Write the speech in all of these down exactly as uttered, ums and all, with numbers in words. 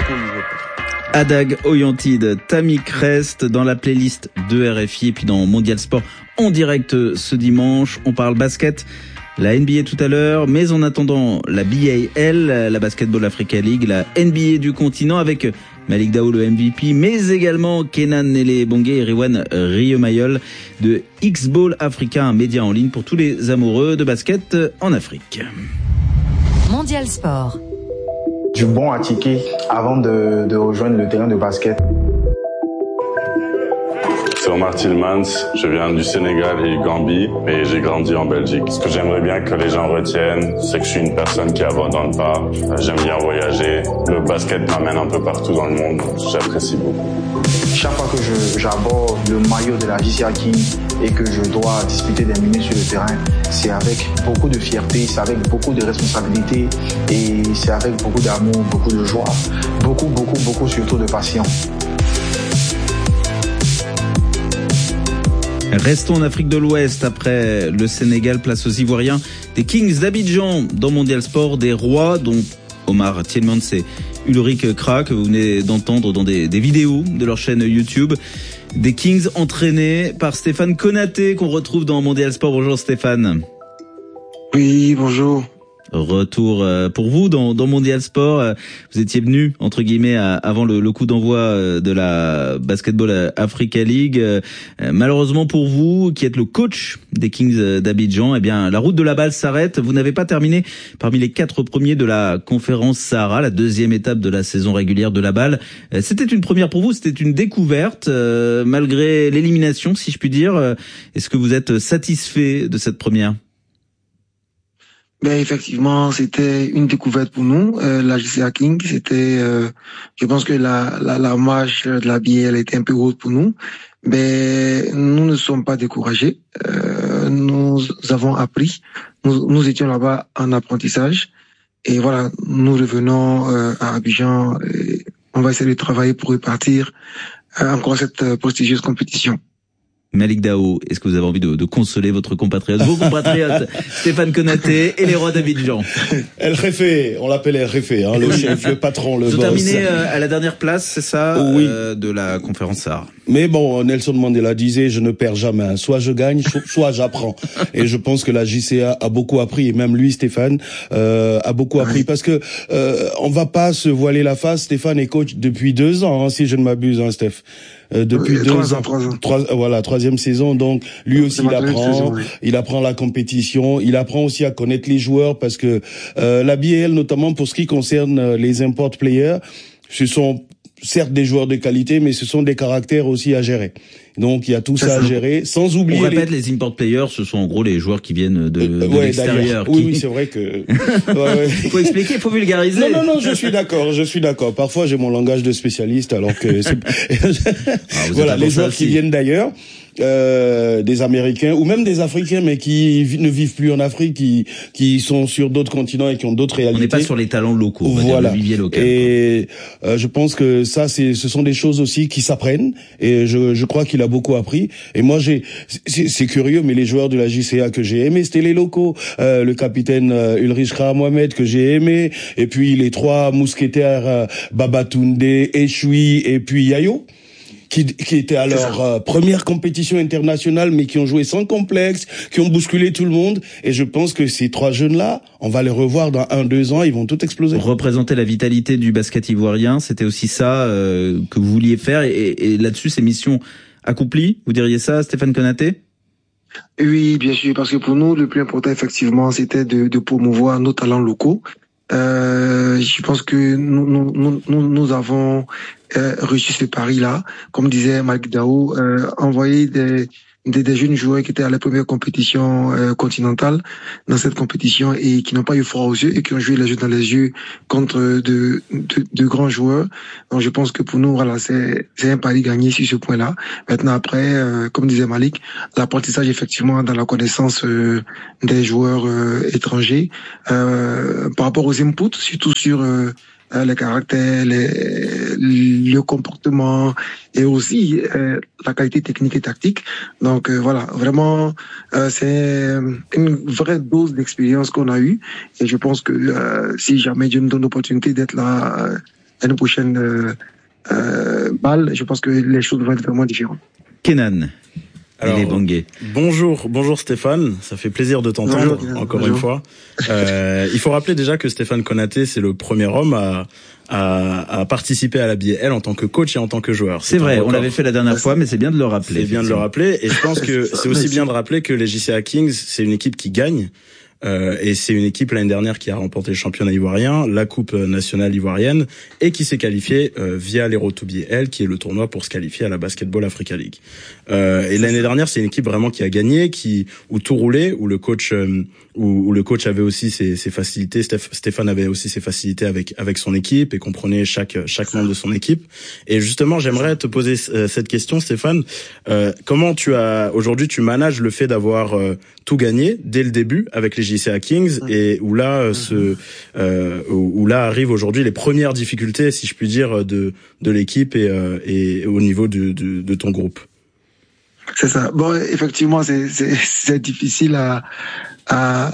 Adag Oyantide, Tammy Crest dans la playlist de R F I et puis dans Mondial Sport en direct ce dimanche. On parle basket, la N B A tout à l'heure, mais en attendant la B A L, la Basketball Africa League, la N B A du continent avec Malik Daoud le M V P, mais également Kenan Nele-Bongé et Riwan Riemayol de X-Ball Africa, un média en ligne pour tous les amoureux de basket en Afrique. Mondial Sport. Du bon à ticket avant de, de rejoindre le terrain de basket. C'est Omar Tillmans, je viens du Sénégal et du Gambie, et j'ai grandi en Belgique. Ce que j'aimerais bien que les gens retiennent, c'est que je suis une personne qui abandonne pas. J'aime bien voyager. Le basket m'amène un peu partout dans le monde. J'apprécie beaucoup. Chaque fois que je, j'aborde le maillot de la J C A King et que je dois disputer des minutes sur le terrain, c'est avec beaucoup de fierté, c'est avec beaucoup de responsabilité et c'est avec beaucoup d'amour, beaucoup de joie, beaucoup, beaucoup, beaucoup surtout de patience. Restons en Afrique de l'Ouest après le Sénégal, place aux Ivoiriens des Kings d'Abidjan dans Mondial Sport, des rois dont Omar Tillmans et Ulrich Krah que vous venez d'entendre dans des, des vidéos de leur chaîne YouTube. Des Kings entraînés par Stéphane Konaté qu'on retrouve dans Mondial Sport. Bonjour Stéphane. Oui, bonjour. Retour pour vous dans, dans Mondial Sport. Vous étiez venu entre guillemets avant le, le coup d'envoi de la Basketball Africa League. Malheureusement pour vous, qui êtes le coach des Kings d'Abidjan, eh bien la route de la balle s'arrête. Vous n'avez pas terminé parmi les quatre premiers de la conférence Sahara, la deuxième étape de la saison régulière de la balle. C'était une première pour vous, c'était une découverte malgré l'élimination, si je puis dire. Est-ce que vous êtes satisfait de cette première? Ben effectivement, c'était une découverte pour nous. Euh, la J C A King, c'était, euh, je pense que la, la la marche de la B A L était un peu haute pour nous. Mais nous ne sommes pas découragés. Euh, nous avons appris. Nous, nous étions là-bas en apprentissage. Et voilà, nous revenons euh, à Abidjan. Et on va essayer de travailler pour repartir euh, encore cette euh, prestigieuse compétition. Malik Daoud, est-ce que vous avez envie de, de consoler votre compatriote, vos compatriotes, Stéphane Konaté et les rois d'Abidjan? El Jefe, on l'appelle El Jefe, hein, le chef, le patron, le boss. Vous terminez euh, à la dernière place, c'est ça, oui. euh, de la conférence Sahara. Mais bon, Nelson Mandela disait, je ne perds jamais. Soit je gagne, soit j'apprends. Et je pense que la J C A a beaucoup appris, et même lui, Stéphane, euh, a beaucoup appris. Parce que euh, on va pas se voiler la face. Stéphane est coach depuis deux ans, hein, si je ne m'abuse, hein, Steph. Euh, depuis oui, deux trois ans, ans, trois ans. Trois, voilà, troisième saison. Donc lui aussi, il apprend, saison, oui. il apprend la compétition, il apprend aussi à connaître les joueurs parce que euh, la B A L, notamment pour ce qui concerne les import players, ce sont certes des joueurs de qualité, mais ce sont des caractères aussi à gérer. Donc il y a tout ça, ça à gérer, sans oublier. On répète, les... les import players, ce sont en gros les joueurs qui viennent de, de ouais, l'extérieur. Qui... Oui, oui, c'est vrai que. ouais, ouais. Il faut expliquer, il faut vulgariser. Non, non, non, je suis d'accord, je suis d'accord. Parfois j'ai mon langage de spécialiste, alors que c'est... ah, voilà, les joueurs qui viennent d'ailleurs. Euh, des Américains ou même des Africains mais qui vi- ne vivent plus en Afrique, qui qui sont sur d'autres continents et qui ont d'autres réalités. On n'est pas sur les talents locaux, on va voilà. dire, le vivier local. Et euh, je pense que ça, c'est, ce sont des choses aussi qui s'apprennent. Et je, je crois qu'il a beaucoup appris. Et moi, j'ai, c'est, c'est curieux, mais les joueurs de la J C A que j'ai aimé, c'était les locaux. Euh, le capitaine euh, Ulrich Krah Mohamed que j'ai aimé, et puis les trois mousquetaires euh, Babatunde, Eshui et puis Yayo. Qui, qui étaient à leur euh, première compétition internationale, mais qui ont joué sans complexe, qui ont bousculé tout le monde. Et je pense que ces trois jeunes-là, on va les revoir dans un, deux ans, ils vont tout exploser. Représenter la vitalité du basket ivoirien, c'était aussi ça euh, que vous vouliez faire. Et, et là-dessus, c'est mission accomplie. Vous diriez ça, Stéphane Konaté? Oui, bien sûr, parce que pour nous, le plus important, effectivement, c'était de, de promouvoir nos talents locaux. Euh, je pense que nous, nous, nous, nous avons euh, réussi ce pari-là. Comme disait Malik Daoud, euh, envoyer des, des, des jeunes joueurs qui étaient à la première compétition euh, continentale dans cette compétition et qui n'ont pas eu froid aux yeux et qui ont joué les yeux dans les yeux contre de, de, de grands joueurs. Donc je pense que pour nous, voilà, c'est, c'est un pari gagné sur ce point-là. Maintenant après, euh, comme disait Malik, l'apprentissage effectivement dans la connaissance euh, des joueurs euh, étrangers euh, par rapport aux inputs, surtout sur euh, les caractères, les, le comportement et aussi euh, la qualité technique et tactique. Donc euh, voilà, vraiment, euh, c'est une vraie dose d'expérience qu'on a eue et je pense que euh, si jamais Dieu nous donne l'opportunité d'être là l'année prochaine euh, euh, balle, je pense que les choses vont être vraiment différentes. Kenan. Alors, bonjour, bonjour Stéphane, ça fait plaisir de t'entendre bonjour, encore bonjour. une fois. Euh, il faut rappeler déjà que Stéphane Konaté, c'est le premier homme à, à, à participer à la B L en tant que coach et en tant que joueur. C'est, c'est vrai, on l'avait fait la dernière fois, mais c'est bien de le rappeler. C'est bien de le rappeler, et je pense que c'est aussi bien de rappeler que les J C A Kings, c'est une équipe qui gagne. Euh, et c'est une équipe l'année dernière qui a remporté le championnat ivoirien, la coupe nationale ivoirienne, et qui s'est qualifiée euh, via l'Hero to B L, qui est le tournoi pour se qualifier à la Basketball Africa League. Euh, et l'année dernière, c'est une équipe vraiment qui a gagné, qui où tout roulait, où le coach euh, où, où le coach avait aussi ses, ses facilités. Steph, Stéphane avait aussi ses facilités avec avec son équipe et comprenait chaque chaque membre de son équipe. Et justement, j'aimerais te poser euh, cette question, Stéphane. Euh, comment tu as aujourd'hui tu manages le fait d'avoir euh, tout gagné dès le début avec les J C A Kings et où là euh, ce euh, où là arrivent aujourd'hui les premières difficultés, si je puis dire, de de l'équipe et euh, et au niveau de, de de ton groupe. C'est ça. Bon, effectivement, c'est c'est c'est difficile à à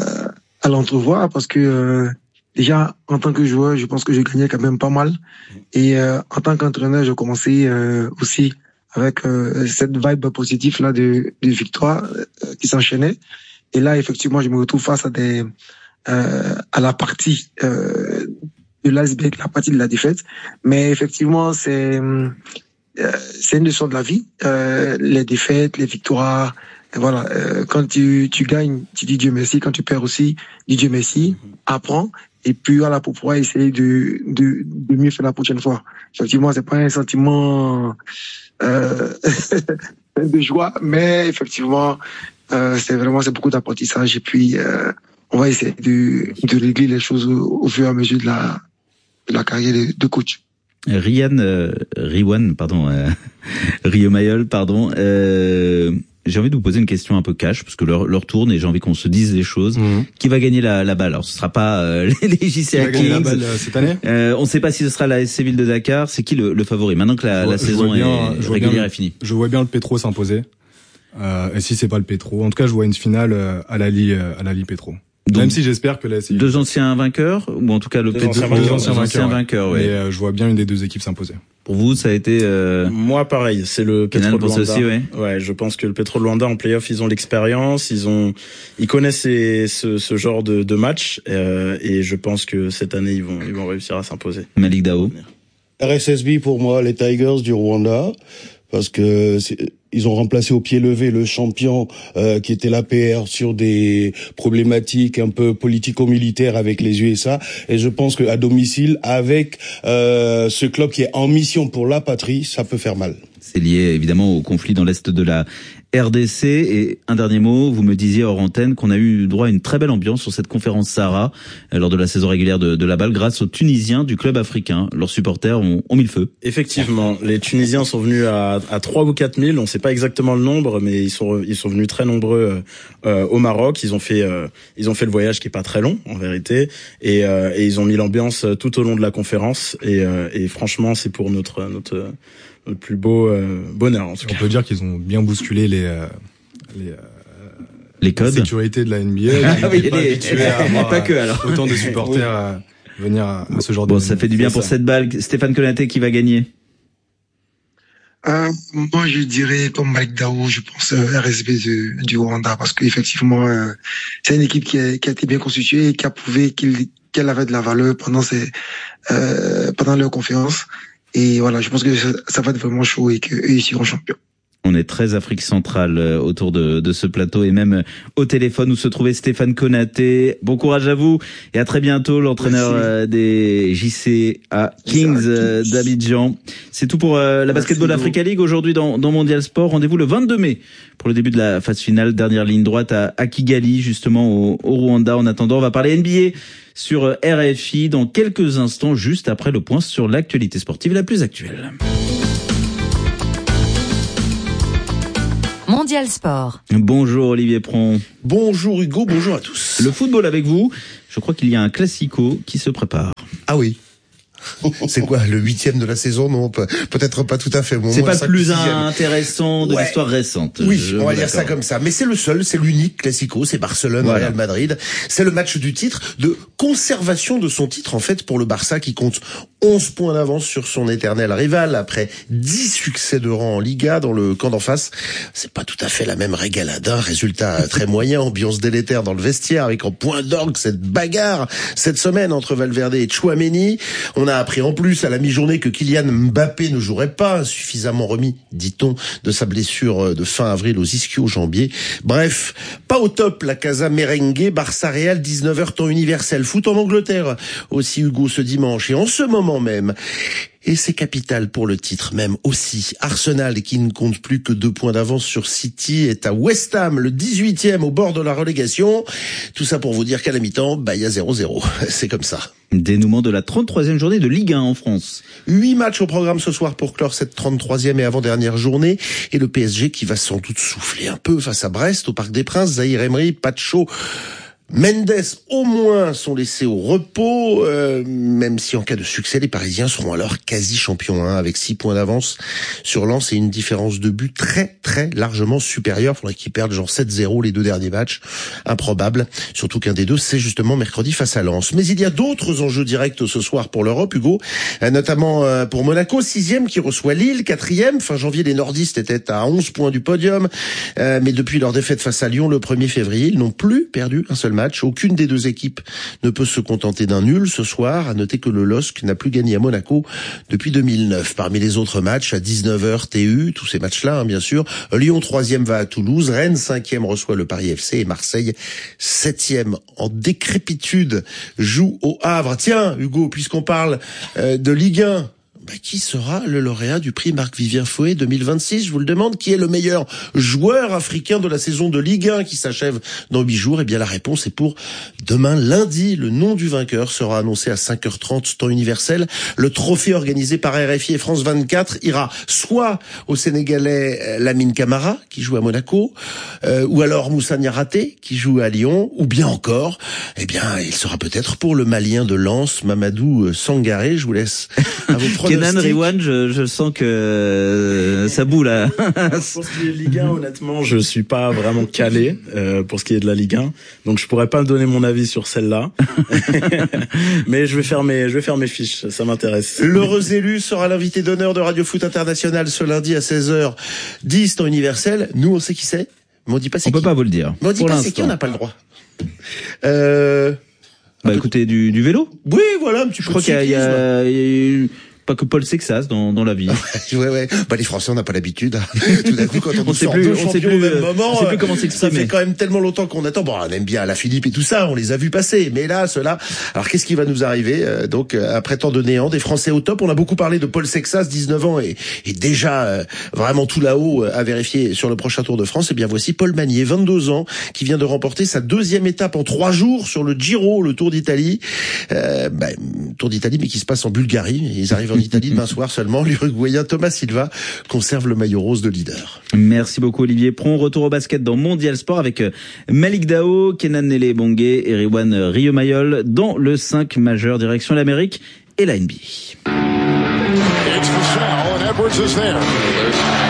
à l'entrevoir parce que euh, déjà en tant que joueur, je pense que je gagnais quand même pas mal et euh, en tant qu'entraîneur, je commençais euh, aussi avec euh, cette vibe positive là de de victoire euh, qui s'enchaînait. Et là, effectivement, je me retrouve face à des euh, à la partie euh, de l'iceberg, la partie de la défaite. Mais effectivement, c'est euh, c'est une leçon de la vie. Euh, les défaites, les victoires, voilà. Euh, quand tu tu gagnes, tu dis Dieu merci. Quand tu perds aussi, dis Dieu merci. Apprends. Et puis voilà, pour pouvoir essayer de de de mieux faire la prochaine fois. Effectivement, c'est pas un sentiment euh, de joie, mais effectivement. Euh, c'est vraiment c'est beaucoup d'apprentissage et puis euh, on va essayer de de régler les choses au, au fur et à mesure de la de la carrière de, de coach. Ryan euh, Riwan pardon euh, Rio Mayol pardon euh, j'ai envie de vous poser une question un peu cash parce que l'heure, l'heure tourne et j'ai envie qu'on se dise les choses. Mmh. Qui va gagner la, la balle? Alors ce sera pas euh, les J C A Kings. La balle, euh, cette année euh, on ne sait pas si ce sera la S C Ville de Dakar. C'est qui le, le favori maintenant que la, vois, la saison bien, est régulière est finie? Je vois bien le Petro s'imposer. Euh, et si c'est pas le Petro, en tout cas, je vois une finale euh, à la Li, euh, à la Li Petro. Donc, même si j'espère que la S C I... Deux anciens vainqueurs, ou en tout cas le deux Petro. Anciens vainqueurs, deux anciens vainqueurs, anciens vainqueurs, ouais. Mais euh, je vois bien une des deux équipes s'imposer. Pour vous, ça a été... Euh... Moi, pareil, c'est le Petro de Luanda. Aussi, ouais. ouais, je pense que le Petro de Luanda en play-off, ils ont l'expérience, ils ont, ils connaissent ces, ce, ce genre de, de match, euh, et je pense que cette année, ils vont, ils vont réussir à s'imposer. Malik Dao. R S S B pour moi, les Tigers du Rwanda, parce que c'est... Ils ont remplacé au pied levé le champion euh, qui était l'A P R sur des problématiques un peu politico-militaires avec les U S A. Et je pense qu'à domicile, avec euh, ce club qui est en mission pour la patrie, ça peut faire mal. C'est lié évidemment au conflit dans l'est de la R D C. Et un dernier mot, vous me disiez hors antenne qu'on a eu droit à une très belle ambiance sur cette conférence Sahara euh, lors de la saison régulière de, de la balle grâce aux Tunisiens du club africain. Leurs supporters ont, ont mis le feu. Effectivement, les Tunisiens sont venus à, à trois ou quatre mille, on sait pas exactement le nombre, mais ils sont ils sont venus très nombreux euh, au Maroc. Ils ont fait euh, ils ont fait le voyage qui est pas très long en vérité, et, euh, et ils ont mis l'ambiance tout au long de la conférence. Et, euh, et franchement, c'est pour notre notre le plus beau euh, bonheur en tout cas. On peut dire qu'ils ont bien bousculé les euh, les, euh, les codes, la sécurité de la N B A. Ah oui, pas habitués à avoir pas que alors autant de supporters oui. à venir à, à ce genre de. Bon, ça fait du bien pour ça. Cette balle. Stéphane Konaté qui va gagner. Euh, moi, je dirais comme Malik Dao, je pense euh, R S B du, du Rwanda, parce qu'effectivement, euh, c'est une équipe qui a, qui a été bien constituée et qui a prouvé qu'il, qu'elle avait de la valeur pendant ses euh, pendant leur conférence. Et voilà, je pense que ça, ça va être vraiment chaud et qu'eux, ils seront champions. On est très Afrique centrale autour de, de ce plateau et même au téléphone où se trouvait Stéphane Konaté. Bon courage à vous et à très bientôt, l'entraîneur Merci. des J C A Kings d'Abidjan. C'est tout pour la Merci Basketball beaucoup. Africa League aujourd'hui dans, dans Mondial Sport. Rendez-vous le vingt-deux mai pour le début de la phase finale. Dernière ligne droite à, à Kigali, justement au, au Rwanda. En attendant, on va parler N B A sur R F I dans quelques instants, juste après le point sur l'actualité sportive la plus actuelle. Mondial Sport. Bonjour Olivier Pron. Bonjour Hugo, bonjour à tous. Le football avec vous. Je crois qu'il y a un classico qui se prépare. Ah oui. C'est quoi, le huitième de la saison? Non, peut-être pas tout à fait. Bon, c'est pas le plus sixième. intéressant de ouais. l'histoire récente. Oui, je on va dire ça comme ça. Mais c'est le seul, c'est l'unique classico, c'est Barcelone, voilà. Real Madrid. C'est le match du titre, de conservation de son titre en fait pour le Barça qui compte onze points d'avance sur son éternel rival après dix succès de rang en Liga dans le camp d'en face. C'est pas tout à fait la même régalade, hein. Résultat très moyen, ambiance délétère dans le vestiaire avec en point d'orgue cette bagarre cette semaine entre Valverde et Tchouaméni. On a appris en plus à la mi-journée que Kylian Mbappé ne jouerait pas, suffisamment remis, dit-on, de sa blessure de fin avril aux ischio-jambiers. Bref, pas au top la Casa Merengue, Barça Real, dix-neuf heures temps universel. Foot en Angleterre aussi, Hugo, ce dimanche. Et en ce moment même, et c'est capital pour le titre même aussi, Arsenal, qui ne compte plus que deux points d'avance sur City, est à West Ham, le dix-huitième au bord de la relégation. Tout ça pour vous dire qu'à la mi-temps, bah, il y a zéro zéro. C'est comme ça. Dénouement de la trente-troisième journée de Ligue un en France. Huit matchs au programme ce soir pour clore cette trente-troisième et avant-dernière journée. Et le P S G qui va sans doute souffler un peu face à Brest, au Parc des Princes. Zahir Emery, Pacho, Mendes au moins sont laissés au repos, euh, même si en cas de succès, les Parisiens seront alors quasi champions, hein, avec six points d'avance sur Lens et une différence de but très très largement supérieure. Faudrait qu'ils perdent genre sept zéro les deux derniers matchs, improbable, surtout qu'un des deux c'est justement mercredi face à Lens. Mais il y a d'autres enjeux directs ce soir pour l'Europe, Hugo, notamment pour Monaco, sixième qui reçoit Lille, quatrième. Fin janvier, les nordistes étaient à onze points du podium, euh, mais depuis leur défaite face à Lyon le premier février, ils n'ont plus perdu un seul match. Aucune des deux équipes ne peut se contenter d'un nul ce soir. À noter que le L O S C n'a plus gagné à Monaco depuis deux mille neuf. Parmi les autres matchs, à dix-neuf heures T U, tous ces matchs-là, hein, bien sûr. Lyon troisième va à Toulouse, Rennes cinquième reçoit le Paris F C et Marseille septième en décrépitude joue au Havre. Tiens, Hugo, puisqu'on parle euh, de Ligue un. Bah, qui sera le lauréat du prix Marc-Vivien Foé deux mille vingt-six? Je vous le demande. Qui est le meilleur joueur africain de la saison de Ligue un qui s'achève dans huit jours? Eh bien, la réponse est pour demain lundi. Le nom du vainqueur sera annoncé à cinq heures trente temps universel. Le trophée organisé par R F I et France vingt-quatre ira soit au Sénégalais Lamine Camara qui joue à Monaco, euh, ou alors Moussa Niaraté qui joue à Lyon, ou bien encore, eh bien, il sera peut-être pour le Malien de Lens, Mamadou Sangaré. Je vous laisse à vos pronostics. Kenan Riwan, je, je sens que euh, ça boue là. Pour ce qui est Ligue un, honnêtement, je suis pas vraiment calé euh, pour ce qui est de la Ligue un, donc je pourrais pas donner mon avis sur celle-là. Mais je vais faire mes, je vais faire mes fiches, ça m'intéresse. L'heureux élu sera l'invité d'honneur de Radio Foot International ce lundi à seize heures dix temps universel. Nous, on sait qui c'est, mais on dit pas c'est on qui. On peut pas vous le dire. Mais on dit pour pas l'instant. c'est qui, on n'a pas le droit. Euh... Bah écoutez, du, du vélo. Oui, voilà, un petit je peu crois de qu'il y a, il y a, cyclisme. il y a eu pas que Paul Sexas dans, dans la vie. ouais, ouais. Bah, les Français, on n'a pas l'habitude. Tout d'un coup, quand on, on sait sort plus, deux on champions sait plus, au même moment, on sait plus comment s'exprimer. Ça fait quand même tellement longtemps qu'on attend. Bon, on aime bien la Philippe et tout ça, on les a vus passer. Mais là, ceux-là, alors qu'est-ce qui va nous arriver? euh, Donc, euh, après tant de néant, des Français au top. On a beaucoup parlé de Paul Sexas, dix-neuf ans, et, et déjà euh, vraiment tout là-haut euh, à vérifier sur le prochain Tour de France. Et bien voici Paul Magnier, vingt-deux ans, qui vient de remporter sa deuxième étape en trois jours sur le Giro, le Tour d'Italie. Euh, bah, Tour d'Italie, mais qui se passe en Bulgarie. Ils arrivent en Italie demain soir seulement. L'Uruguayen Thomas Silva conserve le maillot rose de leader. Merci beaucoup Olivier Pron. Retour au basket dans Mondial Sport avec Malik Dao, Kenan Nele Bongué et Riwan Rio-Mayol dans le cinq majeur direction l'Amérique et la N B A.